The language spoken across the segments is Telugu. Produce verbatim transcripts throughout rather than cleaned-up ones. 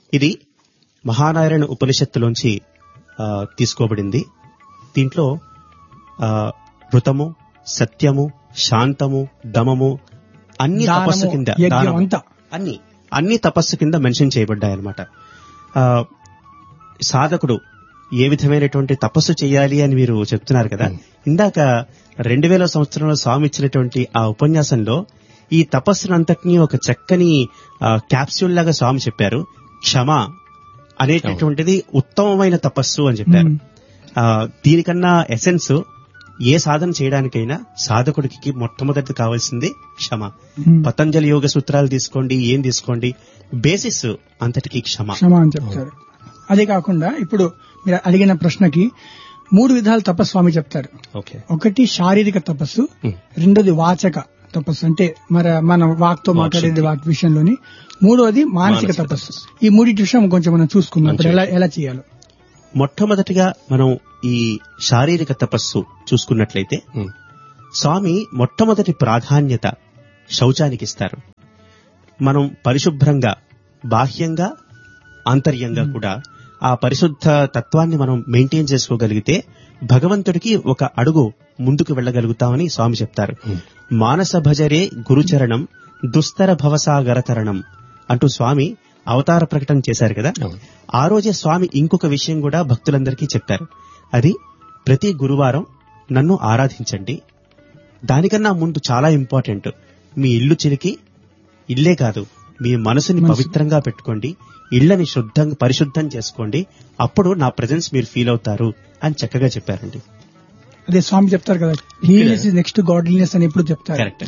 ఇది మహానారాయణ ఉపనిషత్తులోంచి తీసుకోబడింది. దీంట్లో వృతము, సత్యము, శాంతము, దమము అన్ని తపస్సు కింద అన్ని అన్ని తపస్సు కింద మెన్షన్ చేయబడ్డాయన్నమాట. సాధకుడు ఏ విధమైనటువంటి తపస్సు చేయాలి అని మీరు చెప్తున్నారు కదా. ఇందాక రెండు వేల సంవత్సరంలో స్వామి ఇచ్చినటువంటి ఆ ఉపన్యాసంలో ఈ తపస్సునంతటినీ ఒక చక్కని క్యాప్సూల్ లాగా స్వామి చెప్పారు. క్షమ అనేటటువంటిది ఉత్తమమైన తపస్సు అని చెప్పారు. దీనికన్నా ఎసెన్స్ ఏ సాధన చేయడానికైనా సాధకుడికి మొట్టమొదటి కావాల్సింది క్షమ. పతంజలి యోగ సూత్రాలు తీసుకోండి, ఏం తీసుకోండి, బేసిస్ అంతటికి క్షమ క్షమ అని చెప్తారు. అదే కాకుండా ఇప్పుడు మీరు అడిగిన ప్రశ్నకి మూడు విధాల తపస్సు స్వామి చెప్తారు. ఒకటి శారీరక తపస్సు, రెండోది వాచక తపస్సు అంటే మరి మన వాక్తో మాట్లాడేది వాక్ విషయంలోని, మూడోది మానసిక తపస్సు. ఈ మూడింటి విషయం కొంచెం మనం చూసుకుందాం ఎలా ఎలా చేయాలో. మొట్టమొదటిగా మనం ఈ శారీరక తపస్సు చూసుకున్నట్లయితే స్వామి మొట్టమొదటి ప్రాధాన్యత శౌచానికి ఇస్తారు. మనం పరిశుభ్రంగా బాహ్యంగా ఆంతర్యంగా కూడా ఆ పరిశుద్ధ తత్వాన్ని మనం మెయింటైన్ చేసుకోగలిగితే భగవంతుడికి ఒక అడుగు ముందుకు వెళ్లగలుగుతామని స్వామి చెప్తారు. మానస భజరే గురుచరణం దుస్తర భవసాగర తరణం అంటూ స్వామి అవతార ప్రకటన చేశారు కదా. ఆ రోజే స్వామి ఇంకొక విషయం కూడా భక్తులందరికీ చెప్పారు. అది ప్రతి గురువారం నన్ను ఆరాధించండి. దానికన్నా ముందు చాలా ఇంపార్టెంట్, మీ ఇల్లు చిలికి ఇల్లే కాదు మీ మనసుని పవిత్రంగా పెట్టుకోండి, ఇళ్లని శుద్ధంగా పరిశుద్ధం చేసుకోండి, అప్పుడు నా ప్రెజెన్స్ మీరు ఫీల్ అవుతారు అని చక్కగా చెప్పారండి. అదే స్వామి చెప్తారు కదా, క్లీన్లీనెస్ ఇస్ నెక్స్ట్ గాడ్లీనెస్ అని ఎప్పుడు చెప్తారు. కరెక్ట్.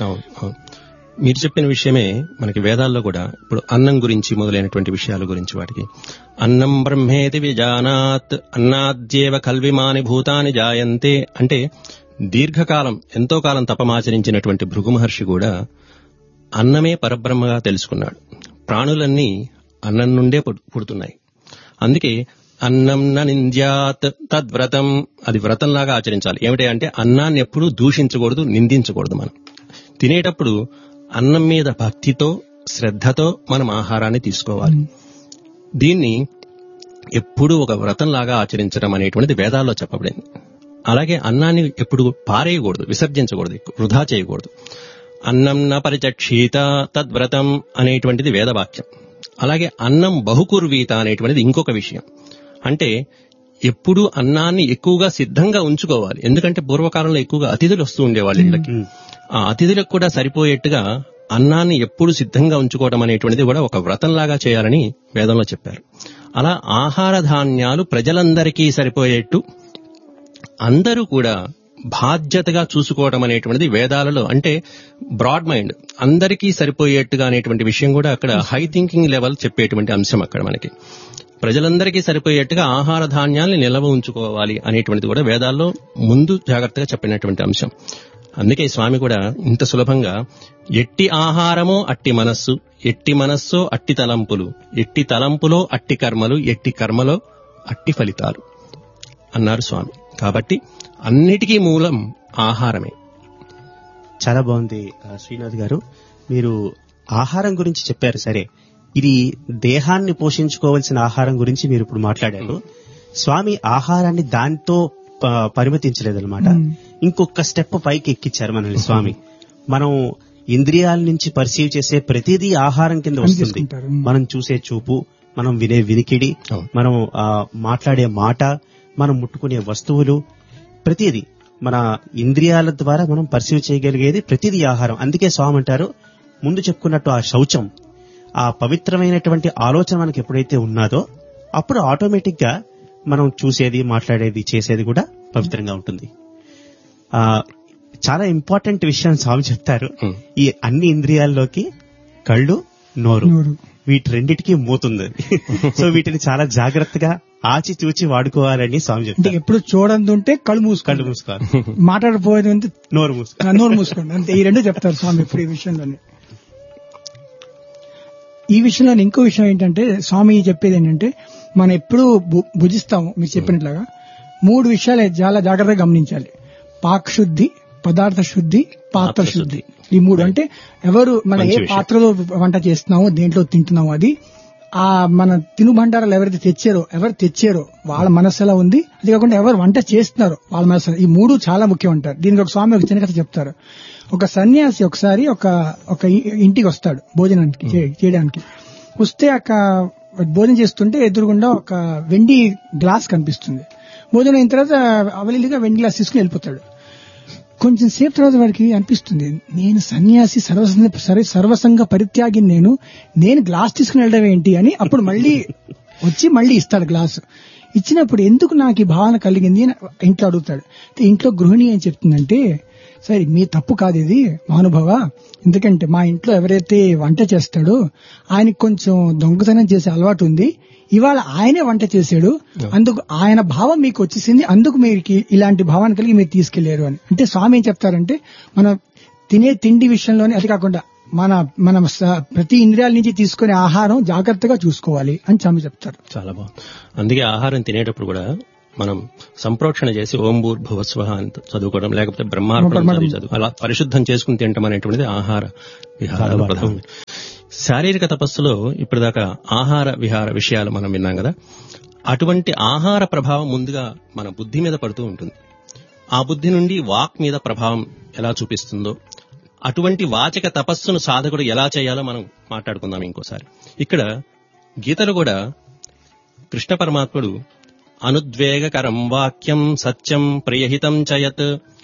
మీరు చెప్పిన విషయమే మనకి వేదాల్లో కూడా ఇప్పుడు అన్నం గురించి మొదలైనటువంటి విషయాల గురించి వాటికి అన్నం బ్రహ్మేతి విజానాత్ అన్నాద్యేవ కల్విమాని భూతాని జాయంతే అంటే దీర్ఘకాలం ఎంతో కాలం తపమాచరించినటువంటి భృగు మహర్షి కూడా అన్నమే పరబ్రహ్మగా తెలుసుకున్నాడు. ప్రాణులన్నీ అన్నం నుండే పుడుతున్నాయి. అందుకే అన్నం న నింద్యాత్ తద్వ్రతం, అది వ్రతంలాగా ఆచరించాలి. ఏమిటి అంటే అన్నాన్ని ఎప్పుడూ దూషించకూడదు, నిందించకూడదు. మనం తినేటప్పుడు అన్నం మీద భక్తితో శ్రద్ధతో మనం ఆహారాన్ని తీసుకోవాలి. దీన్ని ఎప్పుడూ ఒక వ్రతంలాగా ఆచరించడం అనేటువంటిది వేదాల్లో చెప్పబడింది. అలాగే అన్నాన్ని ఎప్పుడు పారేయకూడదు, విసర్జించకూడదు, వృధా చేయకూడదు. అన్నం న పరిచక్షీత తద్వ్రతం అనేటువంటిది వేదవాక్యం. అలాగే అన్నం బహుకుర్వీత అనేటువంటిది ఇంకొక విషయం. అంటే ఎప్పుడు అన్నాన్ని ఎక్కువగా సిద్ధంగా ఉంచుకోవాలి. ఎందుకంటే పూర్వకాలంలో ఎక్కువగా అతిథులు వస్తూ ఉండేవాళ్ళు ఇళ్ళకి. ఆ అతిథులకు కూడా సరిపోయేట్టుగా అన్నాన్ని ఎప్పుడు సిద్ధంగా ఉంచుకోవడం అనేటువంటిది కూడా ఒక వ్రతంలాగా చేయాలని వేదంలో చెప్పారు. అలా ఆహార ధాన్యాలు ప్రజలందరికీ సరిపోయేట్టు అందరూ కూడా బాధ్యతగా చూసుకోవడం అనేటువంటిది వేదాలలో, అంటే బ్రాడ్ మైండ్ అందరికీ సరిపోయేట్టుగా అనేటువంటి విషయం కూడా అక్కడ హై థింకింగ్ లెవెల్ చెప్పేటువంటి అంశం అక్కడ మనకి. ప్రజలందరికీ సరిపోయేట్టుగా ఆహార ధాన్యాల్ని నిల్వ ఉంచుకోవాలి అనేటువంటిది కూడా వేదాల్లో ముందు జాగ్రత్తగా చెప్పినటువంటి అంశం. అందుకే స్వామి కూడా ఇంత సులభంగా ఎట్టి ఆహారమో అట్టి మనస్సు, ఎట్టి మనస్సో అట్టి తలంపులు, ఎట్టి తలంపులో అట్టి కర్మలు, ఎట్టి కర్మలో అట్టి ఫలితాలు అన్నారు స్వామి. కాబట్టి అన్నిటికీ మూలం ఆహారమే. చాలా బాగుంది శ్రీనాథ్ గారు, మీరు ఆహారం గురించి చెప్పారు. సరే, ఇది దేహాన్ని పోషించుకోవాల్సిన ఆహారం గురించి మీరు ఇప్పుడు మాట్లాడారు. స్వామి ఆహారాన్ని దాంతో పరిమితించలేదన్నమాట, ఇంకొక స్టెప్ పైకి ఎక్కిచ్చారు మనల్ని స్వామి. మనం ఇంద్రియాల నుంచి పర్సీవ్ చేసే ప్రతిదీ ఆహారం కింద వస్తుంది. మనం చూసే చూపు, మనం వినే వినికిడి, మనం మాట్లాడే మాట, మనం ముట్టుకునే వస్తువులు, ప్రతిదీ మన ఇంద్రియాల ద్వారా మనం పర్సీవ్ చేయగలిగేది ప్రతిదీ ఆహారం. అందుకే స్వామి అంటారు, ముందు చెప్పుకున్నట్టు ఆ శౌచం, ఆ పవిత్రమైనటువంటి ఆలోచన మనకి ఎప్పుడైతే ఉన్నదో అప్పుడు ఆటోమేటిక్ గా మనం చూసేది, మాట్లాడేది, చేసేది కూడా పవిత్రంగా ఉంటుంది. ఆ చాలా ఇంపార్టెంట్ విషయం స్వామి చెప్తారు. ఈ అన్ని ఇంద్రియాల్లోకి కళ్ళు, నోరు, వీటి రెండిటికి మూతుంది. సో వీటిని చాలా జాగ్రత్తగా ఆచి చూచి వాడుకోవాలని స్వామి చెప్తారు. ఎప్పుడు చూడండి ఉంటే కళ్ళు మూసు కళ్ళు మూసుకోవాలి, మాట్లాడపోయేది ఉంటే నోరు మూసుకో నోరు మూసుకోండి అంతే. ఈ రెండు చెప్తారు స్వామి ఇప్పుడు ఈ విషయంలోనే. ఈ విషయంలో ఇంకో విషయం ఏంటంటే స్వామి చెప్పేది ఏంటంటే మనం ఎప్పుడు భుజిస్తాము, మీరు చెప్పినట్లుగా మూడు విషయాలు చాలా జాగ్రత్తగా గమనించాలి. పాక్ శుద్ధి, పదార్థ శుద్ధి, పాత్ర శుద్ధి. ఈ మూడు అంటే ఎవరు మన ఏ పాత్రలో వంట చేస్తున్నామో, దేంట్లో తింటున్నామో అది ఆ మన తినుబండారాలు ఎవరైతే తెచ్చారో ఎవరు తెచ్చారో వాళ్ళ మనస్సు ఎలా ఉంది, అది కాకుండా ఎవరు వంట చేస్తున్నారో వాళ్ళ మనస్సు, ఈ మూడు చాలా ముఖ్యం అంటారు. దీనికి ఒక స్వామి ఒక చిన్న కథ చెప్తారు. ఒక సన్యాసి ఒకసారి ఒక ఒక ఇంటికి వస్తాడు భోజనానికి చేయడానికి. వస్తే అక్క భోజనం చేస్తుంటే ఎదురుగుండా ఒక వెండి గ్లాస్ కనిపిస్తుంది. భోజనం అయిన తర్వాత అవలీలుగా వెండి గ్లాస్ తీసుకుని వెళ్ళిపోతాడు. కొంచెం సేపు తర్వాత వాడికి అనిపిస్తుంది, నేను సన్యాసి సర్వ సర్వసంగ పరిత్యాగి, నేను నేను గ్లాస్ తీసుకుని వెళ్ళడం ఏంటి అని. అప్పుడు మళ్ళీ వచ్చి మళ్ళీ ఇస్తాడు గ్లాసు. ఇచ్చినప్పుడు ఎందుకు నాకు ఈ భావన కలిగింది అని ఇంట్లో అడుగుతాడు. ఇంట్లో గృహిణి ఏం చెప్తుందంటే, సరే మీ తప్పు కాదు ఇది మహానుభావ, ఎందుకంటే మా ఇంట్లో ఎవరైతే వంట చేస్తాడో ఆయనకి కొంచెం దొంగతనం చేసే అలవాటు ఉంది, ఇవాళ ఆయనే వంట చేశాడు, అందుకు ఆయన భావం మీకు వచ్చేసింది, అందుకు మీరు ఇలాంటి భావాన్ని కలిగి మీరు తీసుకెళ్లారు అని. అంటే స్వామి ఏం చెప్తారంటే, మనం తినే తిండి విషయంలోనే, అది కాకుండా మన మన ప్రతి ఇంద్రియాల నుంచి తీసుకునే ఆహారం జాగ్రత్తగా చూసుకోవాలి అని స్వామి చెప్తారు. చాలా బాగుంది. అందుకే ఆహారం తినేటప్పుడు కూడా మనం సంప్రోక్షణ చేసి ఓం భూర్భువస్వః అని చదువుకోవడం, లేకపోతే బ్రహ్మార్పణం చదువు, అలా పరిశుద్ధం చేసుకుని తినటం అనేటువంటిది ఆహార విహార ప్రధానం. శారీరక తపస్సులో ఇప్పటిదాకా ఆహార విహార విషయాలు మనం విన్నాం కదా. అటువంటి ఆహార ప్రభావం ముందుగా మన బుద్ధి మీద పడుతూ ఉంటుంది. ఆ బుద్ధి నుండి వాక్ మీద ప్రభావం ఎలా చూపిస్తుందో, అటువంటి వాచక తపస్సును సాధకుడు ఎలా చేయాలో మనం మాట్లాడుకుందాం ఇంకోసారి. ఇక్కడ గీతలో కూడా కృష్ణ పరమాత్ముడు అనుద్వేగకరం వాక్యం సత్యం ప్రియహితం చయత్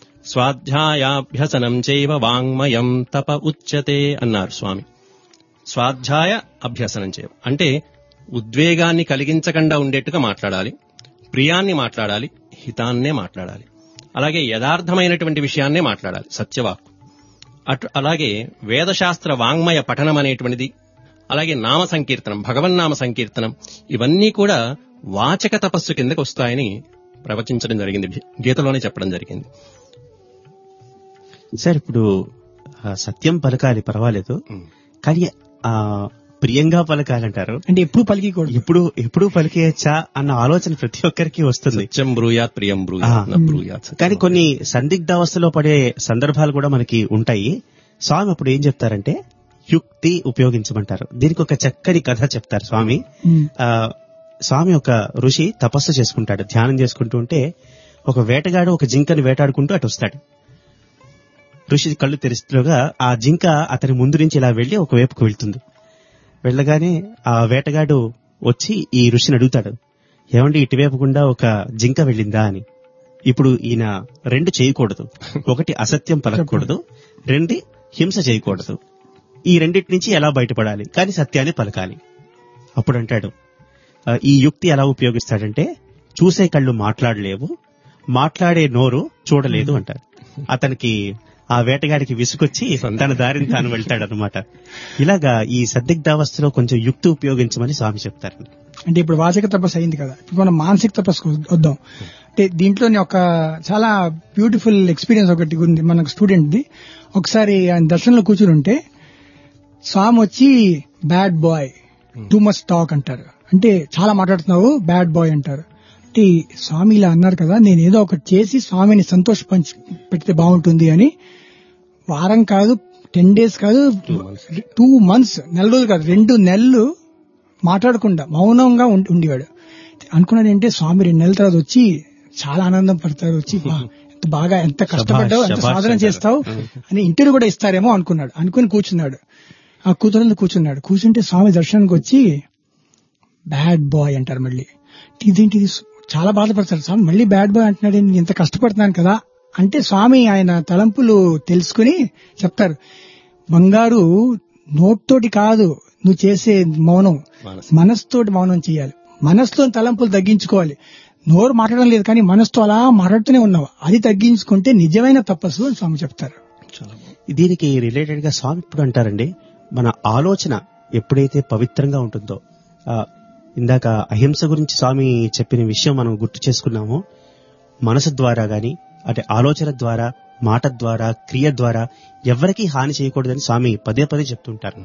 స్వాధ్యాయాభ్యసనం చైవ వాంగ్మయం తప ఉచ్యతే అన్నారు స్వామి. స్వాధ్యాయ అభ్యసనం చేయ అంటే ఉద్వేగాన్ని కలిగించకుండా ఉండేట్టుగా మాట్లాడాలి, ప్రియాన్ని మాట్లాడాలి, హితాన్నే మాట్లాడాలి, అలాగే యథార్థమైనటువంటి విషయాన్నే మాట్లాడాలి, సత్యవాక్కు. అటు అలాగే వేదశాస్త్ర వాంగ్మయ పఠనం అనేటువంటిది, అలాగే నామ సంకీర్తనం, భగవన్నామ సంకీర్తనం, ఇవన్నీ కూడా వాచక తపస్సు కిందకు వస్తాయని ప్రవచించడం జరిగింది, గీతలోనే చెప్పడం జరిగింది. సార్ ఇప్పుడు సత్యం పలకాలి పర్వాలేదు, కానీ ఆ ప్రియంగా పలకాలంటారు అంటే ఎప్పుడు పలికూడదు, ఇప్పుడు ఎప్పుడు పలికేయచ్చా అన్న ఆలోచన ప్రతి ఒక్కరికి వస్తుంది. సత్యం బ్రూయాత్ ప్రియం బ్రూయాత్. కానీ కొన్ని సందిగ్ధావస్థలో పడే సందర్భాలు కూడా మనకి ఉంటాయి. స్వామి అప్పుడు ఏం చెప్తారంటే యుక్తి ఉపయోగించమంటారు. దీనికి ఒక చక్కని కథ చెప్తారు స్వామి. ఆ స్వామి ఒక ఋషి తపస్సు చేసుకుంటాడు, ధ్యానం చేసుకుంటూ ఉంటే ఒక వేటగాడు ఒక జింకని వేటాడుకుంటూ అటు వస్తాడు. ఋషి కళ్ళు తెరిస్తేగా ఆ జింక అతని ముందు నుంచి ఇలా వెళ్లి ఒకవైపుకు వెళ్తుంది. వెళ్ళగానే ఆ వేటగాడు వచ్చి ఈ ఋషిని అడుగుతాడు, ఏమండి ఇటువైపు గుండా ఒక జింక వెళ్ళిందా అని. ఇప్పుడు ఈయన రెండు చేయకూడదు, ఒకటి అసత్యం పలకూడదు, రెండు హింస చేయకూడదు. ఈ రెండింటి నుంచి ఎలా బయటపడాలి, కానీ సత్యాన్ని పలకాలి. అప్పుడు అంటాడు, ఈ యుక్తి ఎలా ఉపయోగిస్తాడంటే, చూసే కళ్ళు మాట్లాడలేవు, మాట్లాడే నోరు చూడలేదు అంటారు. అతనికి ఆ వేటగాడికి విసుకొచ్చి తన దారిని తాను వెళ్తాడనమాట. ఇలాగా ఈ సందిగ్ధావస్థలో కొంచెం యుక్తి ఉపయోగించమని స్వామి చెప్తారు. అంటే ఇప్పుడు వాచక తపస్సు అయింది కదా, ఇప్పుడు మనం మానసిక తపస్సు వద్దాం. అంటే దీంట్లోనే ఒక చాలా బ్యూటిఫుల్ ఎక్స్పీరియన్స్ ఒకటి ఉంది మనకు స్టూడెంట్ది. ఒకసారి ఆయన దర్శనంలో కూర్చుని ఉంటే స్వామి వచ్చి bad boy, too much talk అంటారు. అంటే చాలా మాట్లాడుతున్నావు, బ్యాడ్ బాయ్ అంటారు. అంటే స్వామి ఇలా అన్నారు కదా, నేను ఏదో ఒకటి చేసి స్వామిని సంతోష పంచి పెడితే బాగుంటుంది అని వారం కాదు, టెన్ డేస్ కాదు, టూ మంత్స్ నెల రోజులు కాదు, రెండు నెలలు మాట్లాడకుండా మౌనంగా ఉండేవాడు. అనుకున్నాడు ఏంటంటే స్వామి రెండు నెలల తర్వాత వచ్చి చాలా ఆనందం పడతారు, వచ్చి ఎంత బాగా ఎంత కష్టపడ్డావు, ఎంత సాధన చేస్తావు అని ఇంటర్వ్యూ కూడా ఇస్తారేమో అనుకున్నాడు. అనుకుని కూర్చున్నాడు. ఆ కూతురు కూర్చున్నాడు. కూర్చుంటే స్వామి దర్శనానికి వచ్చి బ్యాడ్ బాయ్ అంటారు. మళ్ళీ ఇదేంటి, చాలా బాధపడతారు. స్వామి మళ్ళీ బ్యాడ్ బాయ్ అంటున్నాడు, నేను ఇంత కష్టపడుతున్నాను కదా అంటే స్వామి ఆయన తలంపులు తెలుసుకుని చెప్తారు, బంగారు నోట్తోటి కాదు నువ్వు చేసే మౌనం, మనసుతోటి మౌనం చేయాలి, మనసుతో తలంపులు తగ్గించుకోవాలి. నోరు మాట్లాడడం లేదు కానీ మనసుతో అలా మాట్లాడుతూనే ఉన్నావు, అది తగ్గించుకుంటే నిజమైన తపస్సు అని స్వామి చెప్తారు. దీనికి రిలేటెడ్ గా స్వామి ఇప్పుడు అంటారండి, మన ఆలోచన ఎప్పుడైతే పవిత్రంగా ఉంటుందో, ఇందాక అహింస గురించి స్వామి చెప్పిన విషయం మనం గుర్తు చేసుకున్నామో, మనసు ద్వారా గాని అంటే ఆలోచన ద్వారా, మాట ద్వారా, క్రియ ద్వారా ఎవరికీ హాని చేయకూడదని స్వామి పదే పదే చెప్తుంటారు.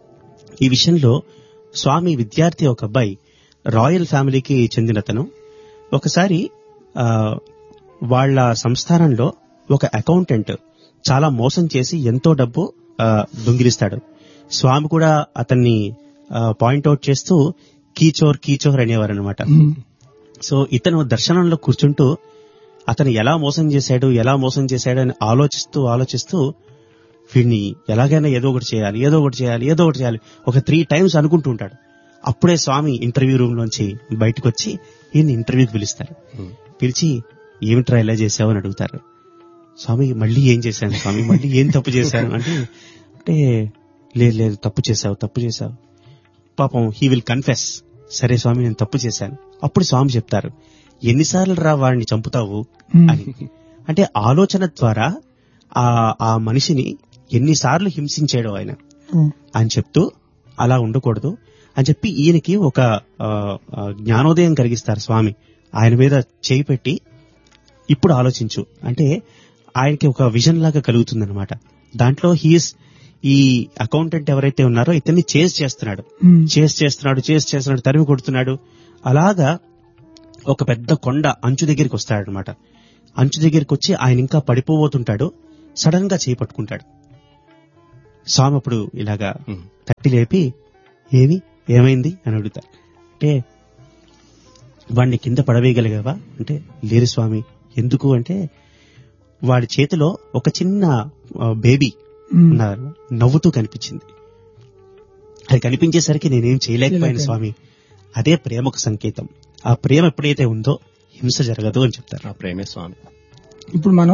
ఈ విషయంలో స్వామి విద్యార్థి ఒక అబ్బాయి రాయల్ ఫ్యామిలీకి చెందినతను. ఒకసారి ఆ వాళ్ల సంస్థానంలో ఒక అకౌంటెంట్ చాలా మోసం చేసి ఎంతో డబ్బు దొంగిలిస్తాడు. స్వామి కూడా అతన్ని పాయింట్అవుట్ చేస్తూ కీచోర్ కీచోర్ అనేవారు అనమాట. సో ఇతను దర్శనంలో కూర్చుంటూ అతను ఎలా మోసం చేశాడు ఎలా మోసం చేశాడు అని ఆలోచిస్తూ ఆలోచిస్తూ వీడిని ఎలాగైనా ఏదో ఒకటి చేయాలి ఏదో ఒకటి చేయాలి ఏదో ఒకటి చేయాలి ఒక త్రీ టైమ్స్ అనుకుంటూ ఉంటాడు. అప్పుడే స్వామి ఇంటర్వ్యూ రూమ్ లోంచి బయటకు వచ్చి ఈయన ఇంటర్వ్యూకి పిలుస్తారు. పిలిచి ఏమిట్రా ఇలా చేసావు అని అడుగుతారు. స్వామి మళ్ళీ ఏం చేశాను స్వామి మళ్ళీ ఏం తప్పు చేశాను అంటే అంటే లేదు లేదు తప్పు చేశావు తప్పు చేశావు పాపం హీ విల్ కన్ఫెస్. సరే స్వామి నేను తప్పు చేశాను. అప్పుడు స్వామి చెప్తారు ఎన్నిసార్లు రా వాడిని చంపుతావు అని. అంటే ఆలోచన ద్వారా ఆ ఆ మనిషిని ఎన్నిసార్లు హింసించాడు ఆయన అని చెప్తూ అలా ఉండకూడదు అని చెప్పి ఈయనకి ఒక జ్ఞానోదయం కలిగిస్తారు స్వామి. ఆయన మీద చేయి పెట్టి ఇప్పుడు ఆలోచించు అంటే ఆయనకి ఒక విజన్ లాగా కలుగుతుందన్నమాట. దాంట్లో హీస్ ఈ అకౌంటెంట్ ఎవరైతే ఉన్నారో ఇతన్ని చేజ్ చేస్తున్నాడు చేజ్ చేస్తున్నాడు చేజ్ చేస్తున్నాడు తరిమి కొడుతున్నాడు. అలాగా ఒక పెద్ద కొండ అంచు దగ్గరికి వస్తాడు అనమాట. అంచు దగ్గరికి వచ్చి ఆయన ఇంకా పడిపోబోతుంటాడు. సడన్ గా చేయి పట్టుకుంటాడు. స్వామి అప్పుడు ఇలాగా తట్టి లేపి ఏమి ఏమైంది అని అడుగుతారు. అంటే వాడిని కింద పడవేయగలిగావా అంటే లేదు స్వామి. ఎందుకు అంటే వాడి చేతిలో ఒక చిన్న బేబీ ఉన్నారు నవ్వుతూ కనిపించింది. అది కనిపించేసరికి నేనేం చేయలేకపోయాను స్వామి. అదే ప్రేమకు సంకేతం. ఆ ప్రేమ ఎప్పుడైతే ఉందో హింస జరగదు అని చెప్తారు. ఆ ప్రేమే స్వామి. ఇప్పుడు మనం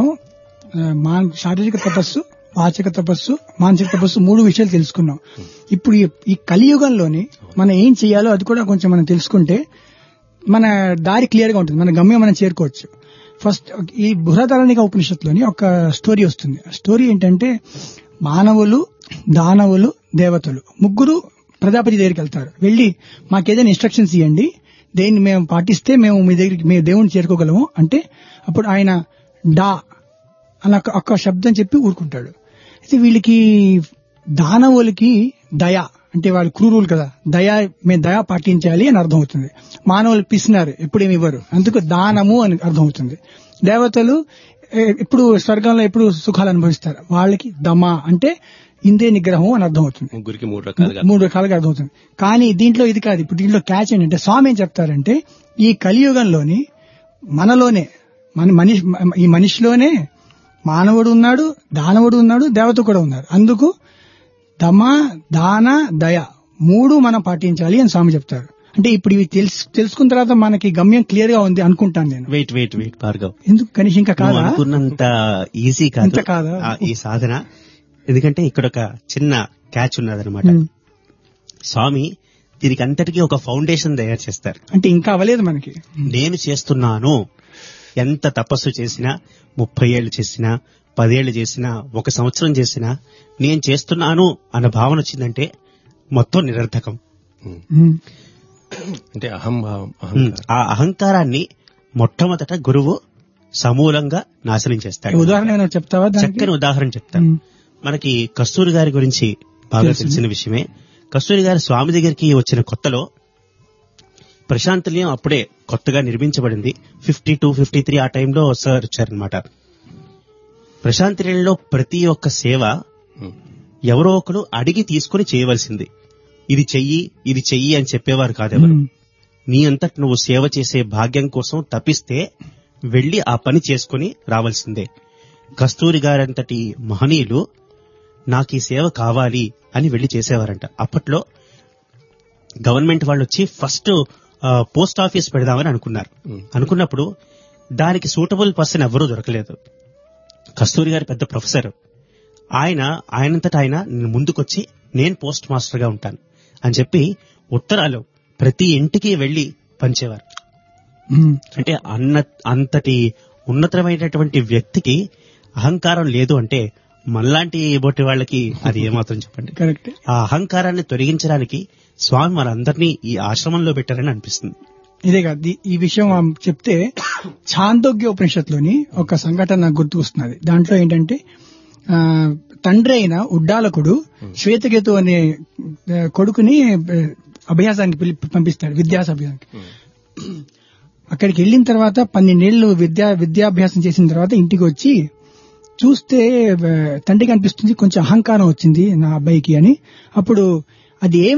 శారీరక తపస్సు వాచక తపస్సు మానసిక తపస్సు మూడు విషయాలు తెలుసుకున్నాం. ఇప్పుడు ఈ కలియుగంలోని మనం ఏం చేయాలో అది కూడా కొంచెం మనం తెలుసుకుంటే మన దారి క్లియర్ గా ఉంటుంది. మన గమ్యం మనం చేరుకోవచ్చు. ఫస్ట్ ఈ బృహదారణిక ఉపనిషత్తులోని ఒక స్టోరీ వస్తుంది. ఆ స్టోరీ ఏంటంటే మానవులు దానవులు దేవతలు ముగ్గురు ప్రజాపతి దగ్గరికి వెళ్తారు. వెళ్లి మాకేదైనా ఇన్స్ట్రక్షన్స్ ఇవ్వండి దేన్ని మేము పాటిస్తే మేము మీ దగ్గరికి మేము దేవుని చేరుకోగలము అంటే అప్పుడు ఆయన డా అన్న ఒక్క శబ్దం చెప్పి ఊరుకుంటాడు. అయితే వీళ్ళకి దానవులకి దయ అంటే వాళ్ళు క్రూరులు కదా దయ మేము దయ పాటించాలి అని అర్థం అవుతుంది. మానవులు పిసినారు ఎప్పుడేమి ఇవ్వరు అందుకు దానము అని అర్థం అవుతుంది. దేవతలు ఎప్పుడు స్వర్గంలో ఎప్పుడు సుఖాలు అనుభవిస్తారు వాళ్ళకి దమ అంటే ఇంద్రియ నిగ్రహం అని అర్థం అవుతుంది. ముగ్గురికి మూడు రకాలుగా మూడు రకాలుగా అర్థం అవుతుంది. కానీ దీంట్లో ఇది కాదు. ఇప్పుడు దీంట్లో క్యాచ్ ఏంటంటే స్వామి ఏం చెప్తారంటే ఈ కలియుగంలోని మనలోనే మన మనిషి ఈ మనిషిలోనే మానవుడు ఉన్నాడు దానవుడు ఉన్నాడు దేవత కూడా ఉన్నారు. అందుకు దమ దాన దయ మూడు మనం పాటించాలి అని స్వామి చెప్తారు. అంటే ఇప్పుడు ఇవి తెలుసు తెలుసుకున్న తర్వాత మనకి గమ్యం క్లియర్ గా ఉంది అనుకుంటాను నేను. వెయిట్ వెయిట్ వెయిట్ భార్గవ్ ఎందుకు కనీసం ఇంకా కాదా అనుకున్నంత ఈజీ కాదు కాదా ఈ సాధన. ఎందుకంటే ఇక్కడ ఒక చిన్న క్యాచ్ ఉన్నదన్నమాట. స్వామి దీనికి అంతటికీ ఒక ఫౌండేషన్ తయారు చేస్తారు. అంటే ఇంకా అవ్వలేదు మనకి. నేను చేస్తున్నాను ఎంత తపస్సు చేసినా ముప్పై ఏళ్లు చేసినా పదేళ్లు చేసినా ఒక సంవత్సరం చేసినా నేను చేస్తున్నాను అన్న భావన వచ్చిందంటే మొత్తం నిరర్థకం. అంటే అహంభావం ఆ అహంకారాన్ని మొట్టమొదట గురువు సమూలంగా నాశనం చేస్తాడు. ఉదాహరణ చెప్తావా? చక్కని ఉదాహరణ చెప్తాను. మనకి కస్తూరి గారి గురించి బాగా తెలిసిన విషయమే. కస్తూరి గారు స్వామి దగ్గరికి వచ్చిన కొత్తలో ప్రశాంత్ నిలయం అప్పుడే కొత్తగా నిర్మించబడింది. ఫిఫ్టీ టూ ఫిఫ్టీ త్రీ ఆ టైంలో సార్ వచ్చారనమాట. ప్రశాంత్ నిలయంలో ప్రతి ఒక్క సేవ ఎవరో ఒకరు అడిగి తీసుకుని చేయవలసింది. ఇది చెయ్యి ఇది చెయ్యి అని చెప్పేవారు కాదెవరు. నీ అంతటి నువ్వు సేవ చేసే భాగ్యం కోసం తపిస్తే వెళ్లి ఆ పని చేసుకుని రావాల్సిందే. కస్తూరి గారంతటి మహనీయులు నాకు ఈ సేవ కావాలి అని వెళ్లి చేసేవారంట. అప్పట్లో గవర్నమెంట్ వాళ్ళు వచ్చి ఫస్ట్ పోస్ట్ ఆఫీస్ పెడదామని అనుకున్నారు. అనుకున్నప్పుడు దానికి సూటబుల్ పర్సన్ ఎవరూ దొరకలేదు. కస్తూరి గారు పెద్ద ప్రొఫెసర్. ఆయన ఆయనంతటా ఆయన ముందుకొచ్చి నేను పోస్ట్ మాస్టర్ గా ఉంటాను అని చెప్పి ఉత్తరాలు ప్రతి ఇంటికి వెళ్లి పంచేవారు. అంటే అన్న అంతటి ఉన్నతమైనటువంటి వ్యక్తికి అహంకారం లేదు అంటే మనలాంటి బొట్టి వాళ్ళకి అది ఏమాత్రం చెప్పండి. కరెక్ట్. ఆ అహంకారాన్ని తొలగించడానికి స్వామి మనందరినీ ఈ ఆశ్రమంలో పెట్టారని అనిపిస్తుంది. ఇదే కాదు ఈ విషయం చెప్తే ఛాందోగ్య ఉపనిషత్తులోని ఒక సంఘటన నాకు గుర్తు వస్తున్నది. దాంట్లో ఏంటంటే ఆ తండ్రి అయిన ఉడ్డాలకుడు శ్వేతకేతు అనే కొడుకుని అభ్యాసానికి పంపిస్తాడు, విద్యాస అభ్యాసానికి. అక్కడికి వెళ్ళిన తర్వాత పన్నెండేళ్లు విద్యా విద్యాభ్యాసం చేసిన తర్వాత ఇంటికి వచ్చి చూస్తే తండ్రికి అనిపిస్తుంది కొంచెం అహంకారం వచ్చింది నా అబ్బాయికి అని. అప్పుడు అది ఏమిటి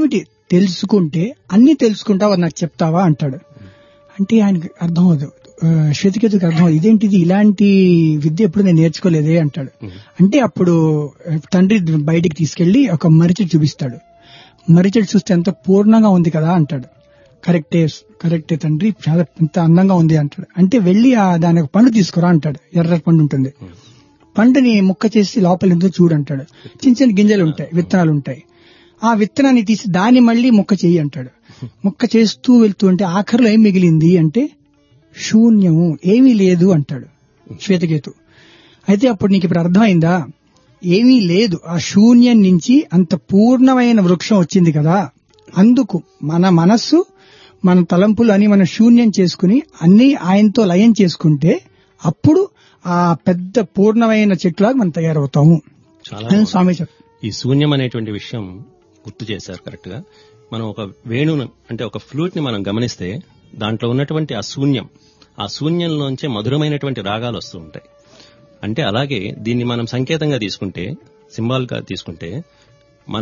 తెలుసుకుంటే అన్ని తెలుసుకుంటావా నాకు చెప్తావా అంటాడు. అంటే ఆయనకి అర్థం అవుతుంది, శ్వేతకేతుకి అర్థం అవుతుంది, ఇదేంటిది ఇలాంటి విద్య ఎప్పుడు నేను నేర్చుకోలేదే అంటాడు. అంటే అప్పుడు తండ్రి బయటికి తీసుకెళ్లి ఒక మరిచెట్టు చూపిస్తాడు. మరిచెట్టు చూస్తే ఎంత పూర్ణంగా ఉంది కదా అంటాడు. కరెక్టే కరెక్టే తండ్రి, చాలా ఎంత అందంగా ఉంది అంటాడు. అంటే వెళ్లి దాని ఒక పండు తీసుకురా అంటాడు. ఎర్ర పండు ఉంటుంది, పండుని ముక్క చేసి లోపల ఎంతో చూడు అంటాడు. చిన్న చిన్న గింజలు ఉంటాయి, విత్తనాలు ఉంటాయి. ఆ విత్తనాన్ని తీసి దాన్ని మళ్లీ ముక్క చేయి అంటాడు. ముక్క చేస్తూ వెళ్తూ ఉంటే ఆఖరిలో ఏం మిగిలింది అంటే శూన్యము, ఏమీ లేదు అంటాడు శ్వేతకేతు. అయితే అప్పుడు నీకు ఇప్పుడు అర్థమైందా, ఏమీ లేదు, ఆ శూన్యం నుంచి అంత పూర్ణమైన వృక్షం వచ్చింది కదా. అందుకు మన మనస్సు మన తలంపులు అని మనం శూన్యం చేసుకుని అన్ని ఆయనతో లయం చేసుకుంటే అప్పుడు ఆ పెద్ద పూర్ణమైన చెట్టులాగా మనం తయారవుతాము అని స్వామి చెప్పారు. ఈ శూన్యం అనేటువంటి విషయం గుర్తు చేశారు కరెక్ట్ గా. మనం ఒక వేణును అంటే ఒక ఫ్లూట్ ని మనం గమనిస్తే దాంట్లో ఉన్నటువంటి ఆ శూన్యం, ఆ శూన్యంలోంచే మధురమైనటువంటి రాగాలు వస్తూ ఉంటాయి. అంటే అలాగే దీన్ని మనం సంకేతంగా తీసుకుంటే, సింబాల్ గా తీసుకుంటే, మన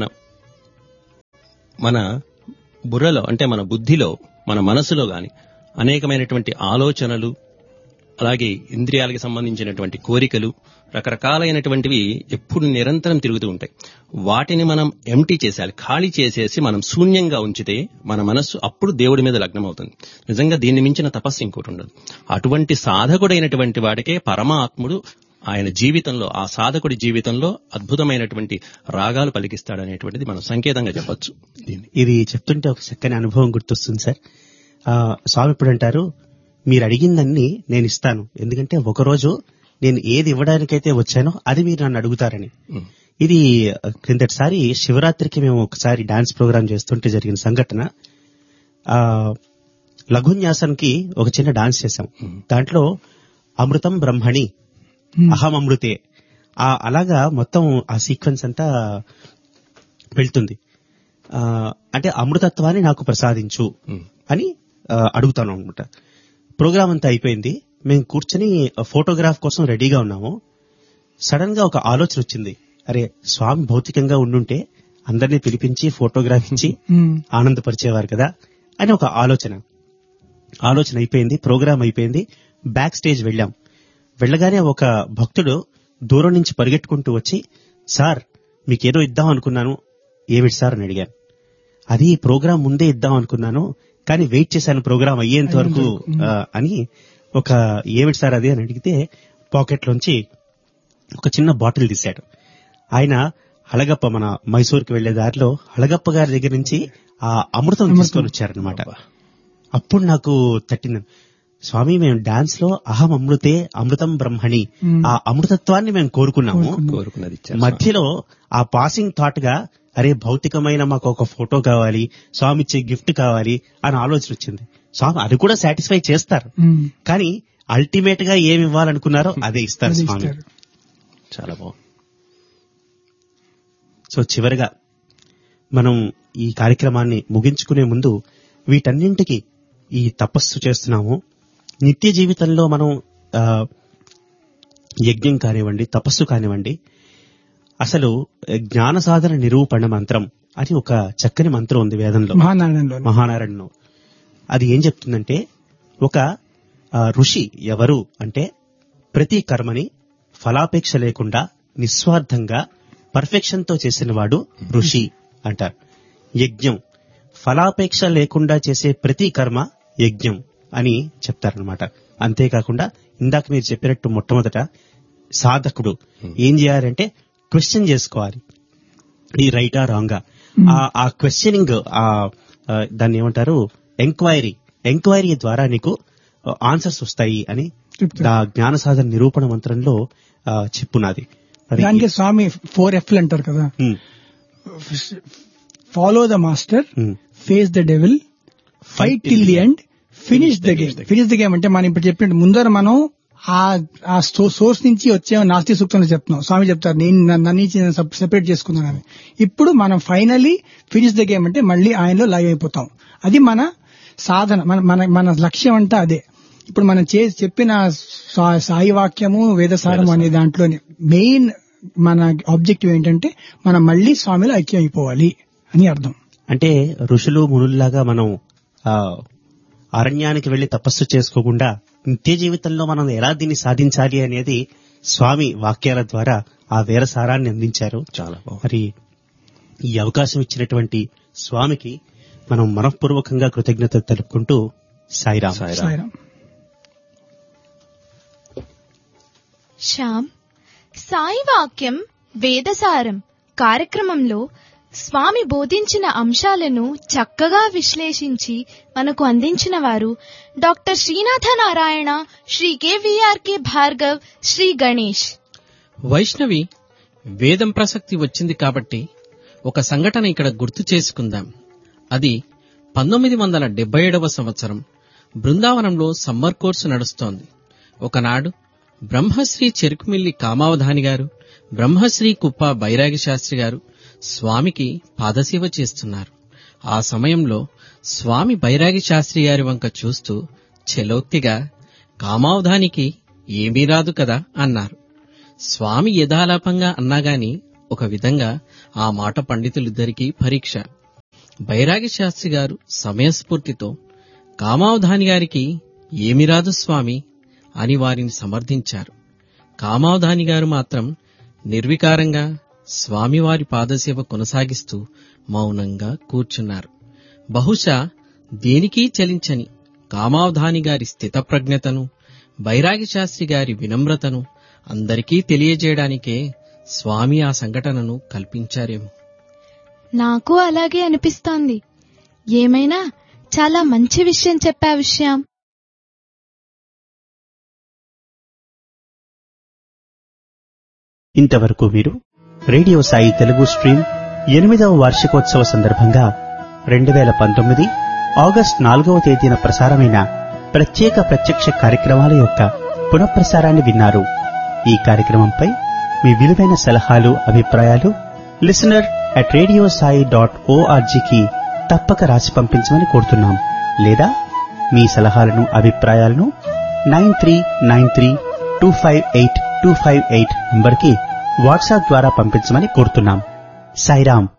మన బుర్రలో అంటే మన బుద్ధిలో, మన మనసులో గాని అనేకమైనటువంటి ఆలోచనలు, అలాగే ఇంద్రియాలకి సంబంధించినటువంటి కోరికలు, రకరకాలైనటువంటివి ఎప్పుడు నిరంతరం తిరుగుతూ ఉంటాయి. వాటిని మనం ఎంటీ చేసేయాలి, ఖాళీ చేసేసి మనం శూన్యంగా ఉంచితే మన మనస్సు అప్పుడు దేవుడి మీద లగ్నం అవుతుంది. నిజంగా దీన్ని మించిన తపస్సు ఇంకోటి ఉండదు. అటువంటి సాధకుడైనటువంటి వాడికే పరమాత్ముడు ఆయన జీవితంలో, ఆ సాధకుడి జీవితంలో అద్భుతమైనటువంటి రాగాలు పలికిస్తాడనేటువంటిది మనం సంకేతంగా చెప్పొచ్చు. ఇది చెప్తుంటే ఒక చక్కని అనుభవం గుర్తొస్తుంది సార్. స్వామి ఇప్పుడు అంటారు, మీరు అడిగిందన్నీ నేను ఇస్తాను, ఎందుకంటే ఒకరోజు నేను ఏది ఇవ్వడానికైతే వచ్చానో అది మీరు నన్ను అడుగుతారని. ఇది క్రిందటిసారి శివరాత్రికి మేము ఒకసారి డాన్స్ ప్రోగ్రామ్ చేస్తుంటే జరిగిన సంఘటన. ఆ లఘున్యాసంకి ఒక చిన్న డాన్స్ చేశాం. దాంట్లో అమృతం బ్రహ్మణి అహం అమృతే, ఆ అలాగా మొత్తం ఆ సీక్వెన్స్ అంతా వెళ్తుంది. ఆ అంటే అమృతత్వాన్ని నాకు ప్రసాదించు అని అడుగుతాను అనమాట. ప్రోగ్రామ్ అంతా అయిపోయింది, మేము కూర్చొని ఫోటోగ్రాఫ్ కోసం రెడీగా ఉన్నాము. సడన్ గా ఒక ఆలోచన వచ్చింది, అరే స్వామి భౌతికంగా ఉండుంటే అందరినీ పిలిపించి ఫోటోగ్రాఫ్ ఇచ్చి ఆనందపరిచేవారు కదా అని ఒక ఆలోచన. ఆలోచన అయిపోయింది, ప్రోగ్రామ్ అయిపోయింది, బ్యాక్ స్టేజ్ వెళ్ళాం. వెళ్ళగానే ఒక భక్తుడు దూరం నుంచి పరిగెట్టుకుంటూ వచ్చి, సార్ మీకేదో ఇద్దాం అనుకున్నాను, ఏమిటి సార్ అని అడిగాను. అది ప్రోగ్రామ్ ముందే ఇద్దాం అనుకున్నాను, కానీ వెయిట్ చేశాను ప్రోగ్రామ్ అయ్యేంత వరకు అని. ఒక ఏమిటి సార్ అది అని అడిగితే పాకెట్లోంచి ఒక చిన్న బాటిల్ తీశాడు. ఆయన హళగప్ప, మన మైసూర్కి వెళ్లే దారిలో హళగప్ప గారి దగ్గర నుంచి ఆ అమృతం తీసుకొని వచ్చారనమాట. అప్పుడు నాకు తట్టింది, స్వామి మేము డాన్స్ లో అహం అమృతే అమృతం బ్రహ్మణి, ఆ అమృతత్వాన్ని మేము కోరుకున్నాము. మధ్యలో ఆ పాసింగ్ థాట్ గా అరే భౌతికమైన మాకు ఒక ఫోటో కావాలి, స్వామి ఇచ్చే గిఫ్ట్ కావాలి అని ఆలోచన వచ్చింది. స్వామి అది కూడా సాటిస్ఫై చేస్తారు, కానీ అల్టిమేట్ గా ఏమి ఇవ్వాలనుకున్నారో అదే ఇస్తారు స్వామి. చాలా బాగుంది. సో చివరిగా మనం ఈ కార్యక్రమాన్ని ముగించుకునే ముందు వీటన్నింటికి ఈ తపస్సు చేస్తున్నాము, నిత్య జీవితంలో మనం యజ్ఞం కానివ్వండి, తపస్సు కానివ్వండి, అసలు జ్ఞాన సాధన నిరూపణ మంత్రం అని ఒక చక్కని మంత్రం ఉంది వేదంలో, మహానారాయణలో మహానారాయణలో అది ఏం చెప్తుందంటే, ఒక ఋషి ఎవరు అంటే ప్రతి కర్మని ఫలాపేక్ష లేకుండా నిస్వార్థంగా పర్ఫెక్షన్ తో చేసిన వాడు ఋషి అంటారు. యజ్ఞం ఫలాపేక్ష లేకుండా చేసే ప్రతి కర్మ యజ్ఞం అని చెప్తారనమాట. అంతేకాకుండా ఇందాక మీరు చెప్పినట్టు మొట్టమొదట సాధకుడు ఏం చేయాలంటే క్వశ్చన్ చేసుకోవాలి, ఈ రైటా రాంగా. ఆ క్వశ్చనింగ్, ఆ దాన్ని ఏమంటారు, ఎంక్వైరీ ఎంక్వైరీ ద్వారా నీకు ఆన్సర్స్ వస్తాయి అని జ్ఞాన సాధన నిరూపణ మంత్రంలో చెప్పున్నది. దానికి స్వామి ఫోర్ ఎఫ్లు అంటారు కదా, follow the master, face the devil, fight till the end, finish the game. Finish the game అంటే మనం ఇప్పుడు చెప్పినట్టు ముందర మనం ఆ సోర్స్ నుంచి వచ్చే నాస్తి సూక్తంలో చెప్తున్నాం. స్వామి చెప్తారు నేను నన్ను సెపరేట్ చేసుకున్నాను. ఇప్పుడు మనం ఫైనలీ ఫినిష్ ద గేమ్ అంటే మళ్ళీ ఆయనలో లైవ్ అయిపోతాం. అది మన సాధన, మన మన మన లక్ష్యం అంతా అదే. ఇప్పుడు మనం చే చెప్పిన సాయి వాక్యము వేదసారం అనే దాంట్లోని మెయిన్ మన ఆబ్జెక్టివ్ ఏంటంటే మనం మళ్ళీ స్వామిలో ఐక్యం అయిపోవాలి అని అర్థం. అంటే ఋషులు మునుల్లాగా మనం ఆ అరణ్యానికి వెళ్లి తపస్సు చేసుకోకుండా నిత్య జీవితంలో మనం ఎలా దీన్ని సాధించాలి అనేది స్వామి వాక్యాల ద్వారా ఆ వీరసారాన్ని అందించారు. చాలా బాగుంది. మరి ఈ అవకాశం ఇచ్చినటువంటి స్వామికి మనం మనఃపూర్వకంగా కృతజ్ఞతలు తెలుపుకుంటూ సాయిరాం. సాయిరాం. శ్యామ్, సాయి వాక్యం వేదసారం కార్యక్రమంలో స్వామి బోధించిన అంశాలను చక్కగా విశ్లేషించి మనకు అందించిన వారు డాక్టర్ శ్రీనాథ నారాయణ, శ్రీ కెవిఆర్కే భార్గవ్, శ్రీ గణేష్. వైష్ణవి, వేదం ప్రసక్తి వచ్చింది కాబట్టి ఒక సంఘటన ఇక్కడ గుర్తు చేసుకుందాం. అది పంతొమ్మిది వందల డెబ్బై ఏడవ సంవత్సరం బృందావనంలో సమ్మర్ కోర్సు నడుస్తోంది. ఒకనాడు బ్రహ్మశ్రీ చెరుకుమిల్లి కామావధాని గారు, బ్రహ్మశ్రీ కుప్ప బైరాగి శాస్త్రి గారు స్వామికి పాదసేవ చేస్తున్నారు. ఆ సమయంలో స్వామి బైరాగి శాస్త్రి గారి వంక చూస్తూ చెలోక్తిగా, కామావధానికి ఏమీ రాదు కదా అన్నారు. స్వామి యథాలాపంగా అన్నాగాని ఒక విధంగా ఆ మాట పండితులిద్దరికీ పరీక్ష. బైరాగి శాస్త్రి గారు సమయస్ఫూర్తితో, కామావధాని గారికి ఏమి రాదు స్వామి అని వారిని సమర్థించారు. కామావధాని గారు మాత్రం నిర్వికారంగా స్వామివారి పాదసేవ కొనసాగిస్తూ మౌనంగా కూర్చున్నారు. బహుశా దేనికీ చలించని కామావధాని గారి స్థితప్రజ్ఞతను, బైరాగి శాస్త్రి గారి వినమ్రతను అందరికీ తెలియజేయడానికే స్వామి ఆ సంఘటనను కల్పించారేమో. నాకు అలాగే అనిపిస్తోంది. ఏమైనా చాలా మంచి విషయం చెప్పా విషయం. ఇంతవరకు మీరు రేడియో సాయి తెలుగు స్ట్రీమ్ ఎనిమిదవ వార్షికోత్సవ సందర్భంగా రెండు వేల పంతొమ్మిది ఆగస్టు నాలుగవ తేదీన ప్రసారమైన ప్రత్యేక ప్రత్యక్ష కార్యక్రమాల యొక్క పునఃప్రసారాన్ని విన్నారు. ఈ కార్యక్రమంపై మీ విలువైన సలహాలు, అభిప్రాయాలు listener at radio Sai dot ఓఆర్జీకి తప్పక రాసి పంపించమని కోరుతున్నాం. లేదా మీ సలహాలను, అభిప్రాయాలను nine three nine three two five eight two five eight నంబర్కి వాట్సాప్ ద్వారా పంపించమని కోరుతున్నాం. సాయిరాం.